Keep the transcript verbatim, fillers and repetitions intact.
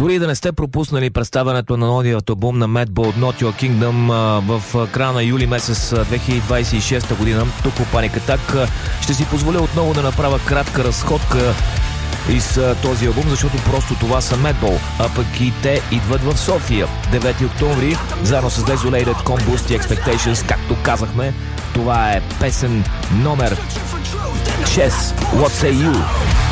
Дори да не сте пропуснали представянето на новият албум на Madball Not Your Kingdom в края на юли месец две хиляди двадесет и шеста година, тук по Panic Attack, ще си позволя отново да направя кратка разходка из този албум, защото просто това са Madball, а пък и те идват в София девети октомври, заедно с Desolated, Combust и Expectations. Както казахме, това е песен номер шест, What Say You.